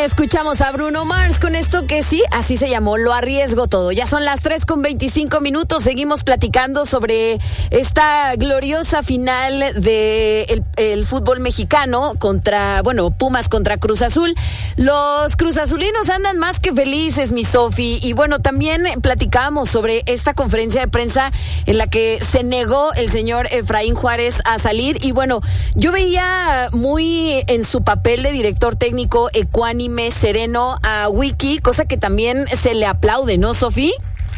Escuchamos a Bruno Mars con esto que sí, así se llamó, Lo Arriesgo Todo. Ya son las 3:25. Seguimos platicando sobre esta gloriosa final de el fútbol mexicano contra, Pumas contra Cruz Azul. Los cruzazulinos andan más que felices, mi Sofi. Y bueno, también platicábamos sobre esta conferencia de prensa en la que se negó el señor Efraín Juárez a salir. Y bueno, yo veía muy en su papel de director técnico ecuánime, sereno a Wiki, cosa que también se le aplaude, ¿no, Sofi?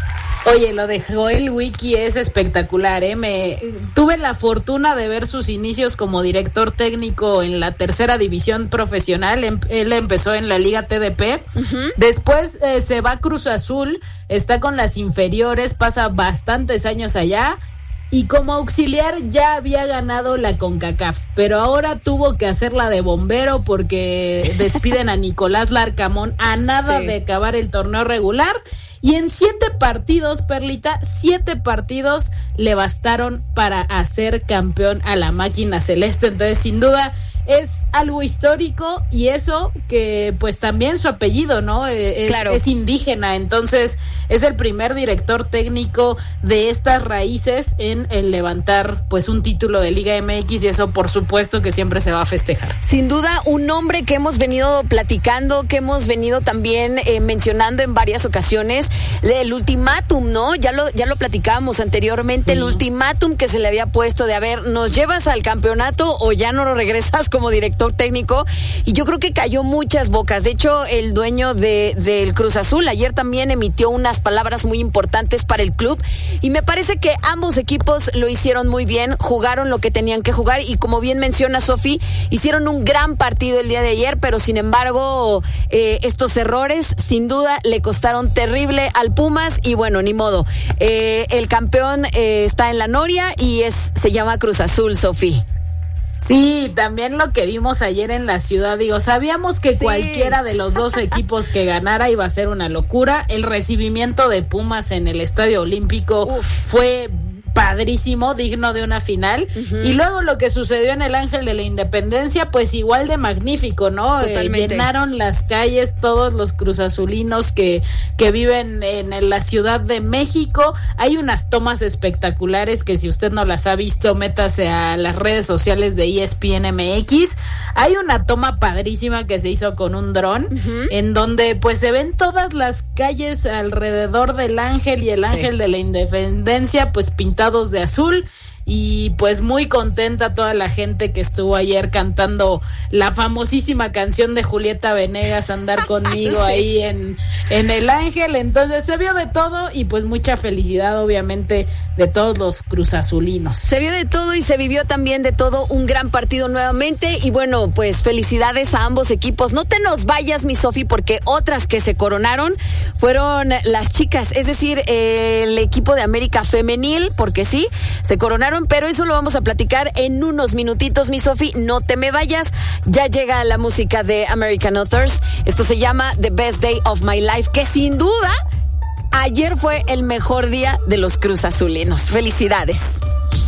Oye, lo de Joel Wiki es espectacular, tuve la fortuna de ver sus inicios como director técnico en la tercera división profesional. Él empezó en la Liga TDP, después se va a Cruz Azul, está con las inferiores, pasa bastantes años allá, y como auxiliar ya había ganado la CONCACAF, pero ahora tuvo que hacerla de bombero porque despiden a Nicolás Larcamón a nada de acabar el torneo regular. Y en 7 partidos, Perlita, 7 partidos le bastaron para hacer campeón a la máquina celeste. Entonces, sin duda, es algo histórico, y eso que pues también su apellido, ¿no? Es indígena, entonces es el primer director técnico de estas raíces en el levantar pues un título de Liga MX, y eso por supuesto que siempre se va a festejar. Sin duda, un nombre que hemos venido platicando, que hemos venido también mencionando en varias ocasiones, el ultimátum, ¿no? Ya lo platicábamos anteriormente, el ultimátum que se le había puesto de, a ver, ¿nos llevas al campeonato o ya no lo regresas como director técnico? Y yo creo que cayó muchas bocas. De hecho, el dueño del Cruz Azul ayer también emitió unas palabras muy importantes para el club, y me parece que ambos equipos lo hicieron muy bien, jugaron lo que tenían que jugar, y como bien menciona Sofi, hicieron un gran partido el día de ayer, pero sin embargo estos errores sin duda le costaron terrible al Pumas, y bueno, ni modo, el campeón está en la noria y se llama Cruz Azul, Sofi. Sí, también lo que vimos ayer en la ciudad, sabíamos que cualquiera de los dos equipos que ganara iba a ser una locura. El recibimiento de Pumas en el Estadio Olímpico fue padrísimo, digno de una final, y luego lo que sucedió en el Ángel de la Independencia, pues igual de magnífico, ¿no? Llenaron las calles todos los cruzazulinos que viven en la Ciudad de México. Hay unas tomas espectaculares que si usted no las ha visto, métase a las redes sociales de ESPN MX. Hay una toma padrísima que se hizo con un dron, en donde pues se ven todas las calles alrededor del Ángel, y el Ángel de la Independencia pues pintados de azul, y pues muy contenta toda la gente que estuvo ayer cantando la famosísima canción de Julieta Venegas, Andar Conmigo, ahí en el Ángel. Entonces se vio de todo, y pues mucha felicidad obviamente de todos los cruzazulinos. Se vio de todo y se vivió también de todo, un gran partido nuevamente, y bueno, pues felicidades a ambos equipos. No te nos vayas, mi Sofi, porque otras que se coronaron fueron las chicas, es decir, el equipo de América femenil, porque sí, se coronaron, pero eso lo vamos a platicar en unos minutitos, mi Sofi. No te me vayas, ya llega la música de American Authors. Esto se llama The Best Day of My Life, que sin duda ayer fue el mejor día de los cruzazulinos. Felicidades.